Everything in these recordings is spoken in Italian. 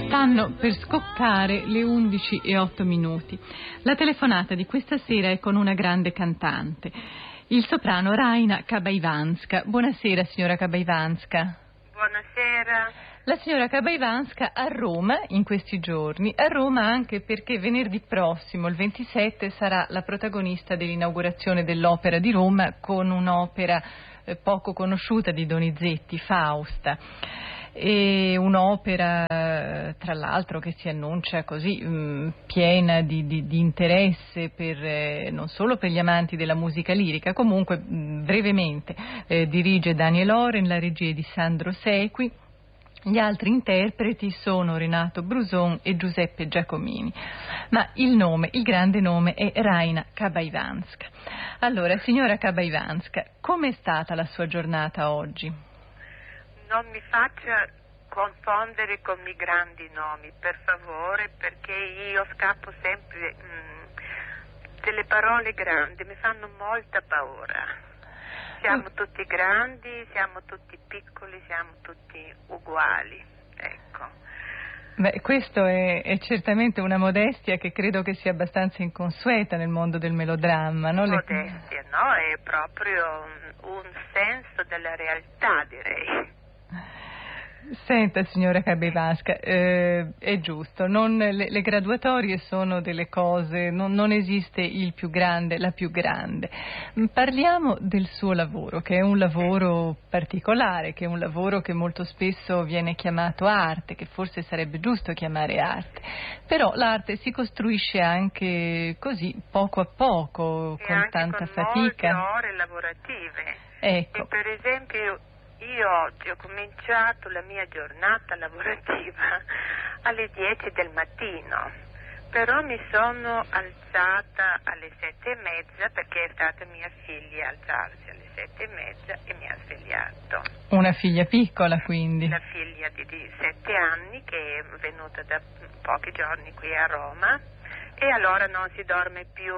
Stanno per scoccare le 11:08. La telefonata di questa sera è con una grande cantante, il soprano Raina Kabaivanska. Buonasera, signora Kabaivanska. Buonasera. La signora Kabaivanska a Roma in questi giorni, a Roma anche perché venerdì prossimo, il 27, sarà la protagonista dell'inaugurazione dell'Opera di Roma con un'opera poco conosciuta di Donizetti, Fausta. E un'opera tra l'altro che si annuncia così piena di interesse per, non solo per gli amanti della musica lirica. Comunque brevemente dirige Daniel Oren, la regia è di Sandro Sequi, gli altri interpreti sono Renato Bruson e Giuseppe Giacomini, ma il grande nome è Raina Kabaivanska. Allora, signora Kabaivanska, com'è stata la sua giornata oggi? Non mi faccia confondere con i grandi nomi, per favore, perché io scappo sempre delle parole grandi, mi fanno molta paura. Siamo tutti grandi, siamo tutti piccoli, siamo tutti uguali, ecco. Beh, questo è certamente una modestia che credo che sia abbastanza inconsueta nel mondo del melodramma, no? Modestia, no? È proprio un senso della realtà, direi. Senta, signora Kabaivanska, è giusto, le graduatorie sono delle cose, non esiste il più grande, la più grande. Parliamo del suo lavoro, che è un lavoro particolare, che è un lavoro che molto spesso viene chiamato arte, che forse sarebbe giusto chiamare arte, però l'arte si costruisce anche così, poco a poco, e con anche tanta con fatica. molte ore lavorative. Ecco. E per esempio io oggi ho cominciato la mia giornata lavorativa alle 10 del mattino, però mi sono alzata alle 7:30 perché è stata mia figlia alzarsi alle 7:30 e mi ha svegliato. Una figlia piccola, quindi? La figlia di 7 anni che è venuta da pochi giorni qui a Roma e allora non si dorme più.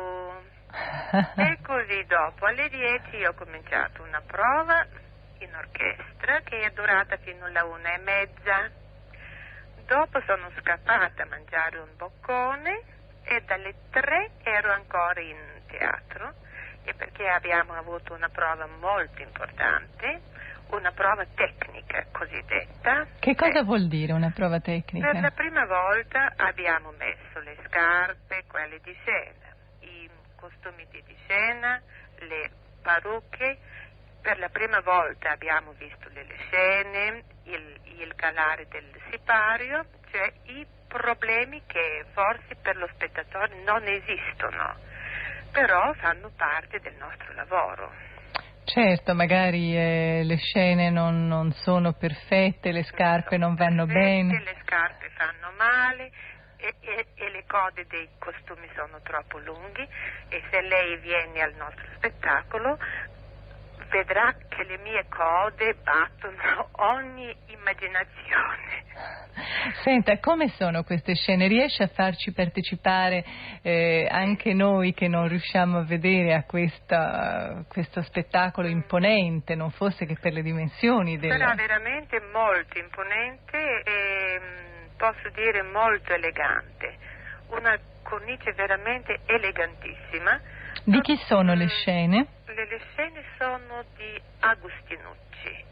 E così dopo alle 10 ho cominciato una prova in orchestra che è durata fino alla 1:30. Dopo sono scappata a mangiare un boccone e dalle 3 ero ancora in teatro, e perché abbiamo avuto una prova molto importante, una prova tecnica cosiddetta. Che cosa vuol dire una prova tecnica? Per la prima volta abbiamo messo le scarpe, quelle di scena, i costumi di scena, le parrucche. Per la prima volta abbiamo visto le scene, il calare del sipario, cioè i problemi che forse per lo spettatore non esistono, però fanno parte del nostro lavoro. Certo, magari le scene non sono perfette, le scarpe non vanno bene. Le scarpe fanno male e le code dei costumi sono troppo lunghi, e se lei viene al nostro spettacolo vedrà che le mie code battono ogni immaginazione. Senta, come sono queste scene? Riesce a farci partecipare anche noi che non riusciamo a vedere a questo spettacolo imponente, non fosse che per le dimensioni Sarà veramente molto imponente e posso dire molto elegante, una cornice veramente elegantissima. Di chi sono le scene? Le scene sono di Agustinucci.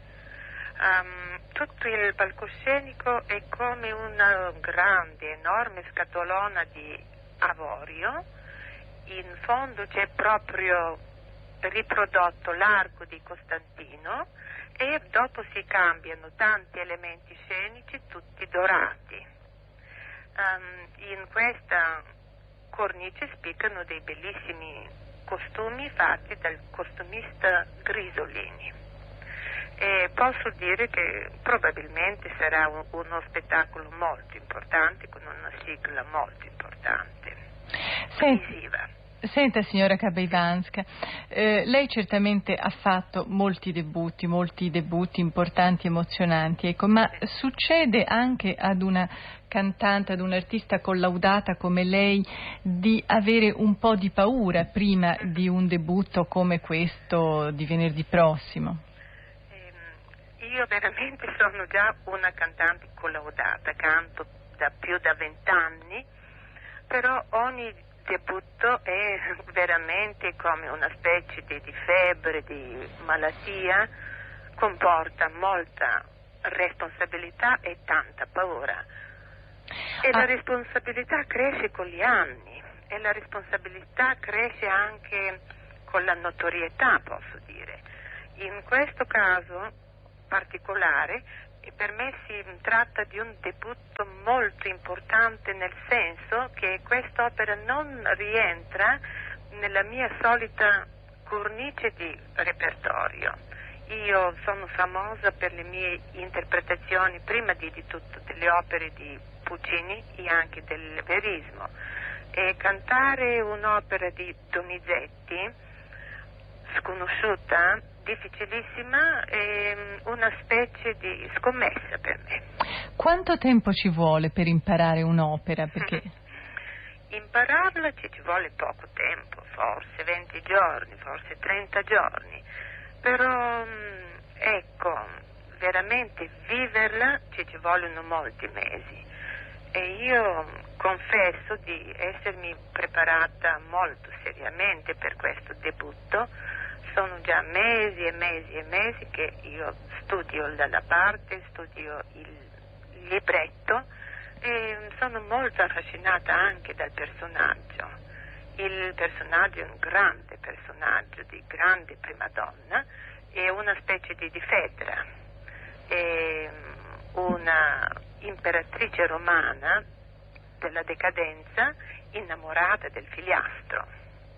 Tutto il palcoscenico è come una grande, enorme scatolona di avorio. In fondo c'è proprio riprodotto l'arco di Costantino e dopo si cambiano tanti elementi scenici, tutti dorati. In questa cornice spiccano dei bellissimi costumi fatti dal costumista Grisolini, e posso dire che probabilmente sarà uno spettacolo molto importante, con una sigla molto importante, visiva. Senta, signora Kabaivanska, lei certamente ha fatto molti debutti importanti, emozionanti, ecco, ma succede anche ad una cantante, ad un'artista collaudata come lei, di avere un po' di paura prima di un debutto come questo di venerdì prossimo? Io veramente sono già una cantante collaudata, canto da più da 20 anni, però ogni debutto è veramente come una specie di febbre, di malattia, comporta molta responsabilità e tanta paura. E la responsabilità cresce con gli anni e la responsabilità cresce anche con la notorietà, posso dire. In questo caso particolare per me si tratta di un debutto molto importante, nel senso che quest'opera non rientra nella mia solita cornice di repertorio. Io sono famosa per le mie interpretazioni, prima di tutto, delle opere di Puccini e anche del verismo, e cantare un'opera di Donizetti sconosciuta, difficilissima, è una specie di scommessa per me. Quanto tempo ci vuole per imparare un'opera? Perché impararla ci vuole poco tempo, forse 20 giorni, forse 30 giorni, però ecco, veramente viverla ci vogliono molti mesi. E io confesso di essermi preparata molto seriamente per questo debutto. Sono già mesi e mesi e mesi che io studio dalla parte, studio il libretto e sono molto affascinata anche dal personaggio. Il personaggio è un grande personaggio di grande prima donna, è una specie di Fedra, è una imperatrice romana della decadenza innamorata del figliastro.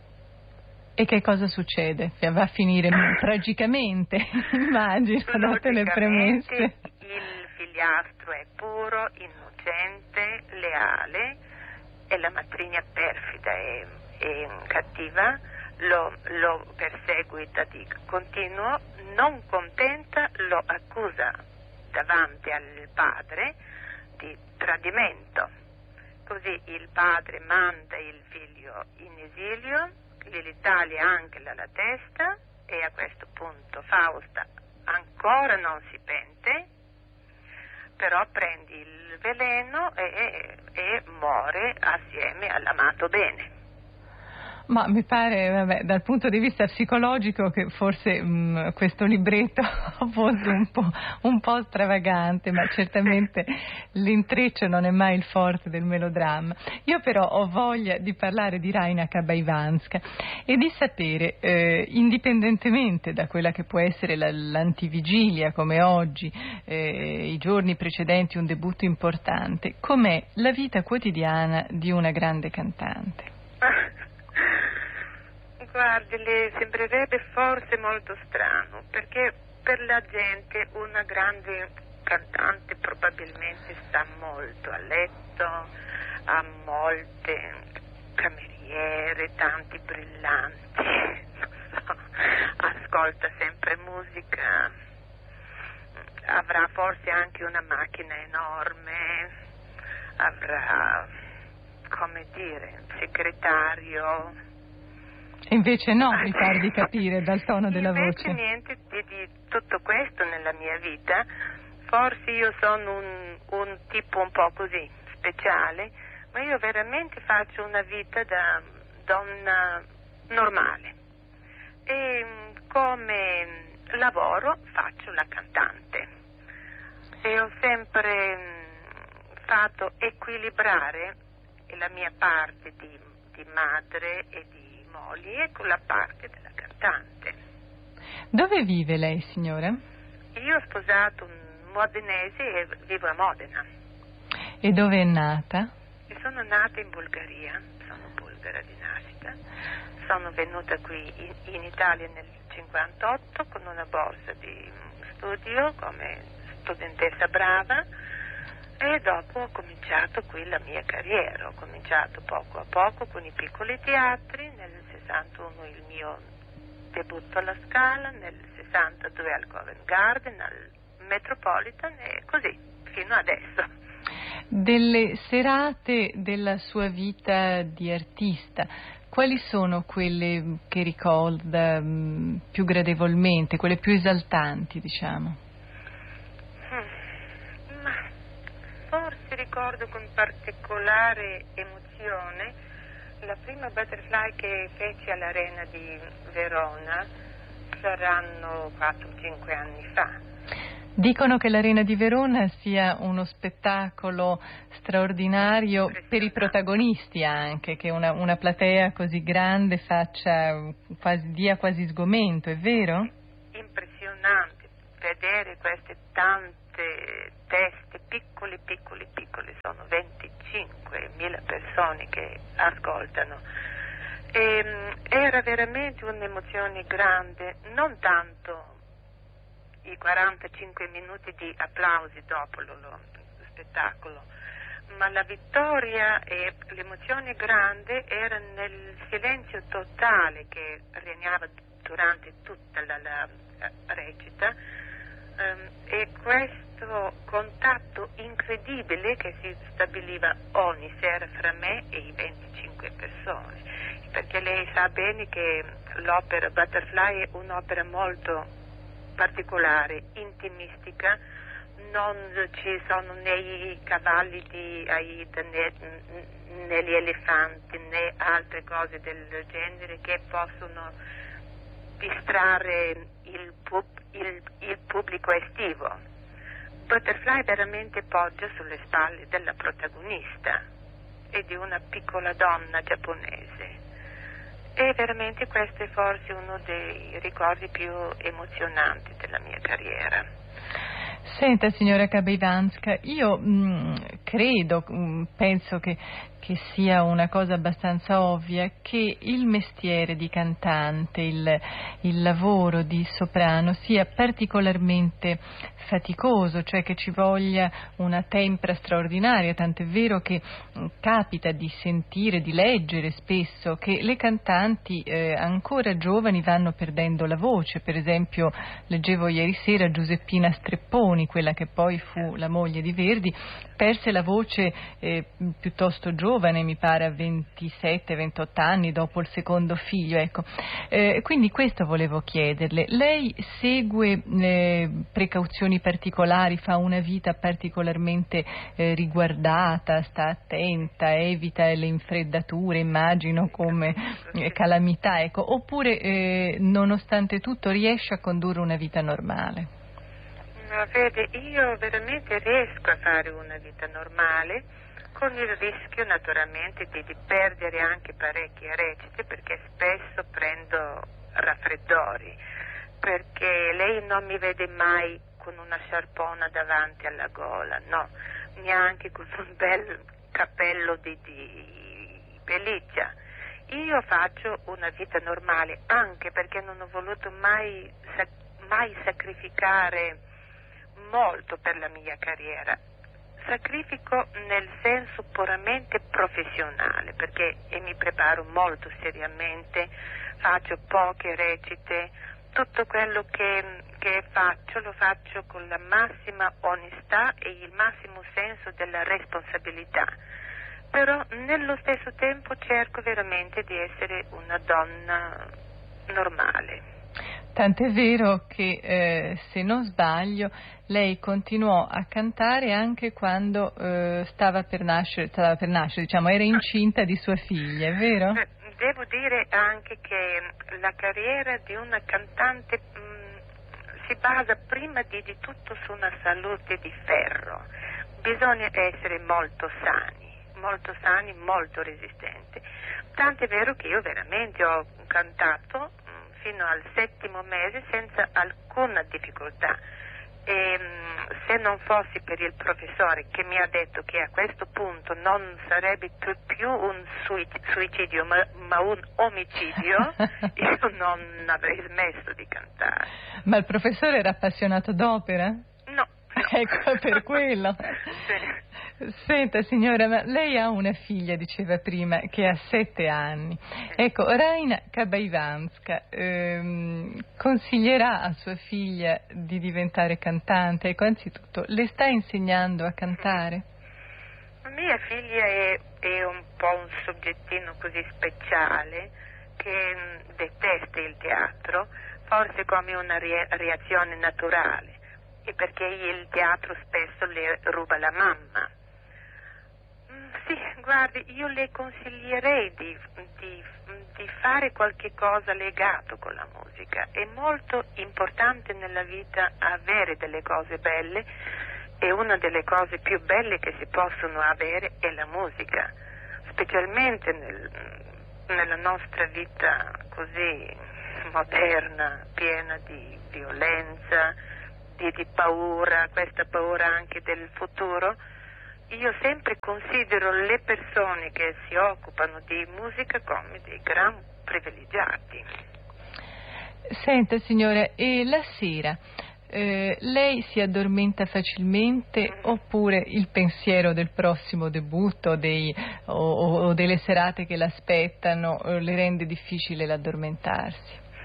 E che cosa succede? Va a finire tragicamente, immagino, date le premesse. Il figliastro è puro, innocente, leale, e la matrigna perfida e cattiva lo perseguita di continuo, non contenta lo accusa davanti al padre di tradimento. Così il padre manda il figlio in esilio, gli taglia anche la testa e a questo punto Fausta ancora non si pente, però prende il veleno e muore assieme all'amato bene. Ma mi pare, vabbè, dal punto di vista psicologico, che forse questo libretto fosse un po' stravagante, ma certamente l'intreccio non è mai il forte del melodramma. Io però ho voglia di parlare di Raina Kabaivanska e di sapere, indipendentemente da quella che può essere l'antivigilia come oggi, i giorni precedenti un debutto importante, com'è la vita quotidiana di una grande cantante? Guardi, le sembrerebbe forse molto strano, perché per la gente una grande cantante probabilmente sta molto a letto, ha molte cameriere, tanti brillanti, non so, ascolta sempre musica, avrà forse anche una macchina enorme, avrà, come dire, segretario. Invece no, mi pare di capire dal tono della voce. Invece niente di tutto questo nella mia vita. Forse io sono un tipo un po' così, speciale, ma io veramente faccio una vita da donna normale. E come lavoro faccio la cantante. E ho sempre fatto equilibrare la mia parte di madre e di moglie con la parte della cantante. Dove vive lei, signora? Io ho sposato un modenese e vivo a Modena. E dove è nata? Sono nata in Bulgaria, sono bulgara di nascita. Sono venuta qui in Italia nel 1958 con una borsa di studio come studentessa brava. E dopo ho cominciato qui la mia carriera, ho cominciato poco a poco con i piccoli teatri, nel 61 il mio debutto alla Scala, nel 62 al Covent Garden, al Metropolitan e così, fino adesso. Delle serate della sua vita di artista, quali sono quelle che ricorda più gradevolmente, quelle più esaltanti, diciamo? forse ricordo con particolare emozione la prima Butterfly che feci all'Arena di Verona, saranno 4-5 anni fa. Dicono che l'Arena di Verona sia uno spettacolo straordinario per i protagonisti anche, che una platea così grande dia quasi sgomento, è vero? Impressionante vedere queste tante teste, piccole, sono 25.000 persone che ascoltano. Era veramente un'emozione grande, non tanto i 45 minuti di applausi dopo lo spettacolo, ma la vittoria e l'emozione grande era nel silenzio totale che regnava durante tutta la recita, e questo contatto incredibile che si stabiliva ogni sera fra me e i 25 persone, perché lei sa bene che l'opera Butterfly è un'opera molto particolare, intimistica, non ci sono né i cavalli di Aida né gli elefanti né altre cose del genere che possono distrarre il pubblico estivo. Butterfly veramente poggia sulle spalle della protagonista e di una piccola donna giapponese. E veramente questo è forse uno dei ricordi più emozionanti della mia carriera. Senta, signora Kabeivanska, io penso che sia una cosa abbastanza ovvia che il mestiere di cantante, il lavoro di soprano sia particolarmente faticoso, cioè che ci voglia una tempra straordinaria, tant'è vero che capita di sentire, di leggere spesso che le cantanti ancora giovani vanno perdendo la voce. Per esempio leggevo ieri sera Giuseppina Strepponi, quella che poi fu la moglie di Verdi, perse la voce piuttosto giovane, mi pare a 27-28 anni dopo il secondo figlio, ecco. Quindi questo volevo chiederle, lei segue precauzioni particolari, fa una vita particolarmente riguardata, sta attenta, evita le infreddature, immagino, come calamità, ecco, oppure nonostante tutto riesce a condurre una vita normale? Ma vede, io veramente riesco a fare una vita normale, con il rischio naturalmente di perdere anche parecchie recite, perché spesso prendo raffreddori, perché lei non mi vede mai con una sciarpona davanti alla gola, no, neanche con un bel cappello di pelliccia. Io faccio una vita normale anche perché non ho voluto mai sacrificare molto per la mia carriera. Sacrifico nel senso puramente professionale, perché mi preparo molto seriamente, faccio poche recite, tutto quello che faccio lo faccio con la massima onestà e il massimo senso della responsabilità, però nello stesso tempo cerco veramente di essere una donna normale. Tant'è vero che, se non sbaglio, lei continuò a cantare anche quando stava per nascere, diciamo, era incinta di sua figlia, è vero? Devo dire anche che la carriera di una cantante si basa prima di tutto su una salute di ferro. Bisogna essere molto sani, molto resistenti. Tant'è vero che io veramente ho cantato fino al 7° mese senza alcuna difficoltà, e se non fossi per il professore che mi ha detto che a questo punto non sarebbe più un suicidio ma un omicidio, io non avrei smesso di cantare. Ma il professore era appassionato d'opera? No. Ecco, per quello. Sì. Senta signora, ma lei ha una figlia, diceva prima, che ha 7 anni. Ecco, Raina Kabeivanska consiglierà a sua figlia di diventare cantante? Ecco, anzitutto, le sta insegnando a cantare? Mia figlia è un po' un soggettino così speciale che detesta il teatro, forse come una reazione naturale, e perché il teatro spesso le ruba la mamma. guardi, io le consiglierei di fare qualche cosa legato con la musica. È molto importante nella vita avere delle cose belle, e una delle cose più belle che si possono avere è la musica, specialmente nella nostra vita così moderna, piena di violenza, di paura, questa paura anche del futuro. Io sempre considero le persone che si occupano di musica come dei gran privilegiati. Senta signora, e la sera lei si addormenta facilmente oppure il pensiero del prossimo debutto o delle serate che l'aspettano le rende difficile l'addormentarsi?